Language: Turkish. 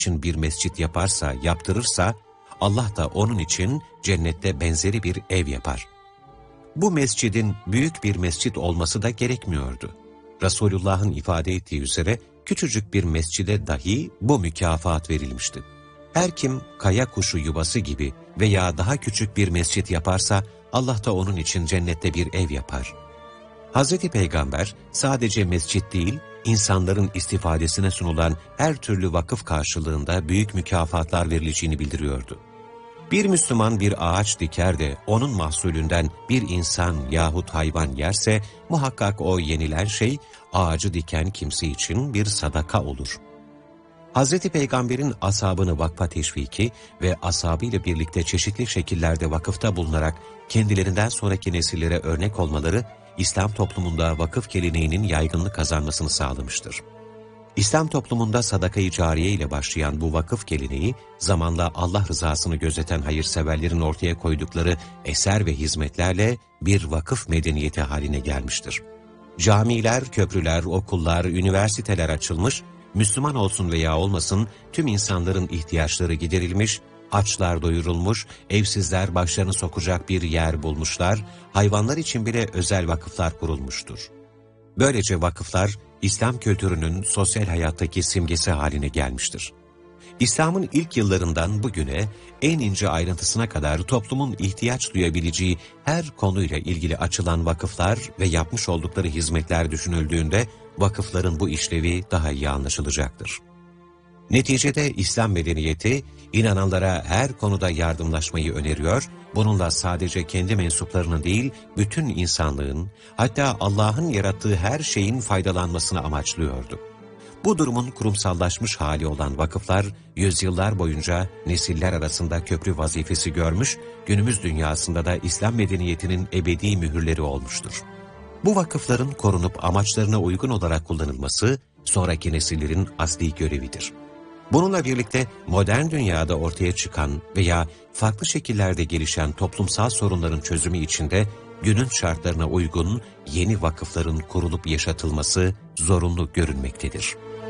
için bir mescit yaparsa, yaptırırsa, Allah da onun için cennette benzeri bir ev yapar. Bu mescidin büyük bir mescit olması da gerekmiyordu. Resulullah'ın ifade ettiği üzere küçücük bir mescide dahi bu mükafat verilmişti. Her kim kaya kuşu yuvası gibi veya daha küçük bir mescit yaparsa Allah da onun için cennette bir ev yapar. Hz. Peygamber sadece mescit değil, insanların istifadesine sunulan her türlü vakıf karşılığında büyük mükafatlar verileceğini bildiriyordu. Bir Müslüman bir ağaç diker de onun mahsulünden bir insan yahut hayvan yerse muhakkak o yenilen şey ağacı diken kimse için bir sadaka olur. Hz. Peygamber'in ashabını vakfa teşviki ve ashabıyla birlikte çeşitli şekillerde vakıfta bulunarak kendilerinden sonraki nesillere örnek olmaları İslam toplumunda vakıf geleneğinin yaygınlık kazanmasını sağlamıştır. İslam toplumunda sadaka-i cariye ile başlayan bu vakıf geleneği, zamanla Allah rızasını gözeten hayırseverlerin ortaya koydukları eser ve hizmetlerle bir vakıf medeniyeti haline gelmiştir. Camiler, köprüler, okullar, üniversiteler açılmış, Müslüman olsun veya olmasın tüm insanların ihtiyaçları giderilmiş, açlar doyurulmuş, evsizler başlarını sokacak bir yer bulmuşlar, hayvanlar için bile özel vakıflar kurulmuştur. Böylece vakıflar, İslam kültürünün sosyal hayattaki simgesi haline gelmiştir. İslam'ın ilk yıllarından bugüne en ince ayrıntısına kadar toplumun ihtiyaç duyabileceği her konuyla ilgili açılan vakıflar ve yapmış oldukları hizmetler düşünüldüğünde vakıfların bu işlevi daha iyi anlaşılacaktır. Neticede İslam medeniyeti inananlara her konuda yardımlaşmayı öneriyor, bununla sadece kendi mensuplarının değil, bütün insanlığın, hatta Allah'ın yarattığı her şeyin faydalanmasını amaçlıyordu. Bu durumun kurumsallaşmış hali olan vakıflar, yüzyıllar boyunca nesiller arasında köprü vazifesi görmüş, günümüz dünyasında da İslam medeniyetinin ebedi mühürleri olmuştur. Bu vakıfların korunup amaçlarına uygun olarak kullanılması, sonraki nesillerin asli görevidir. Bununla birlikte modern dünyada ortaya çıkan veya farklı şekillerde gelişen toplumsal sorunların çözümü için de günün şartlarına uygun yeni vakıfların kurulup yaşatılması zorunlu görünmektedir.